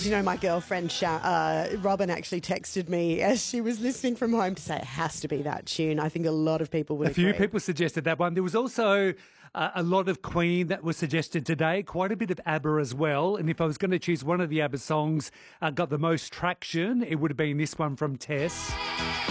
Do you know my girlfriend Robin actually texted me as she was listening from home to say it has to be that tune. I think a lot of people would agree. A few people suggested that one. There was also a lot of Queen that was suggested today, quite a bit of ABBA as well. And if I was going to choose one of the ABBA songs got the most traction, it would have been this one from Tess.